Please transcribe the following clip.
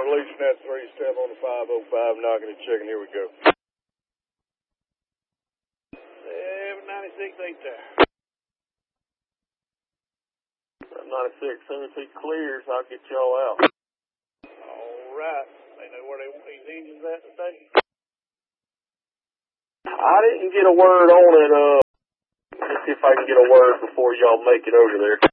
Releasing that 3-7 on the 505, knocking and checking. Here we go. 796, 8 there. 96, as soon as he clears, I'll get y'all out. All right. They know where they want these engines at today? I didn't get a word on it. Let's see if I can get a word before y'all make it over there.